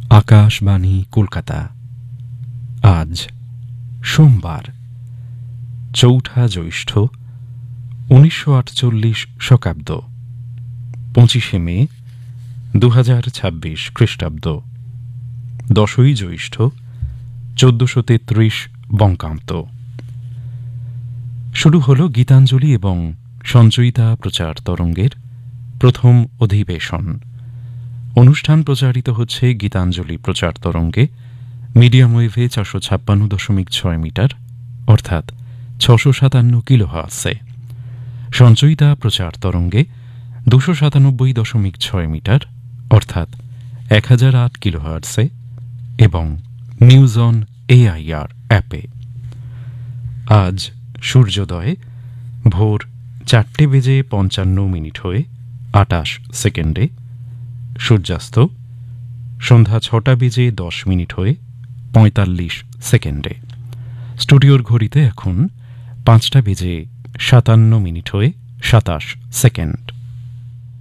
আকাশবাণী কলকাতা। আজ সোমবার ৪ঠা জ্যৈষ্ঠ ১৯৪৮ শকাব্দ ২৫শে মে ২০২৬ খ্রিস্টাব্দ ১০ই জ্যৈষ্ঠ ১৪৩৩ বঙ্গাব্দ। শুরু হল গীতাঞ্জলি এবং সঞ্চয়িতা প্রচার তরঙ্গের প্রথম অধিবেশন। অনুষ্ঠান প্রচারিত হচ্ছে গীতাঞ্জলি প্রচার তরঙ্গে মিডিয়াম ওয়েভে ৪৫৬.৬ মিটার অর্থাৎ ৬৫৭ কিলোহার্টজে, সঞ্চয়িতা প্রচার তরঙ্গে ২৯৭.৬ মিটার অর্থাৎ ১০০৮ কিলোহার্টজে এবং নিউজ অন এআইআর অ্যাপে। আজ সূর্যোদয়ে ভোর ৪:৫৫ হয়ে ২৮ সেকেন্ডে, সূর্যাস্ত সন্ধ্যা ৬:১০ হয়ে ৪৫ সেকেন্ডে। স্টুডিওর ঘড়িতে এখন ৫:৫৭ হয়ে ২৭ সেকেন্ড।